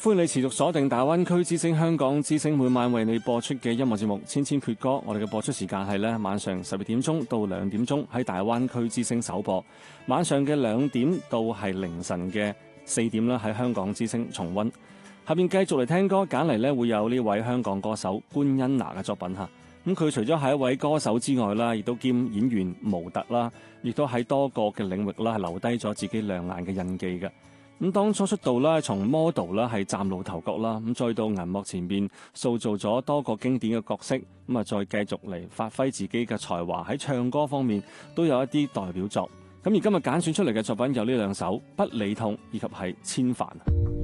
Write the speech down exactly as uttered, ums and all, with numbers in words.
歡迎你持續鎖定大灣區之聲香港之聲每晚為你播出嘅音樂節目《千千闕歌》。我哋嘅播出時間係咧晚上十二點鐘到兩點鐘喺大灣區之聲首播，晚上嘅兩點到係凌晨嘅四點啦喺香港之聲重溫。下邊繼續嚟聽歌，揀嚟咧會有呢位香港歌手官恩娜嘅作品嚇。咁佢除咗係一位歌手之外啦，亦都兼演員模特啦，亦都喺多個嘅領域啦係留低咗自己亮眼嘅印記嘅。咁當初出道啦，從 model 啦係嶄露頭角啦，咁再到銀幕前邊塑造咗多個經典嘅角色，咁啊再繼續嚟發揮自己嘅才華，喺唱歌方面都有一啲代表作。咁而今日揀選出嚟嘅作品有呢兩首《不理痛》以及係《千帆》。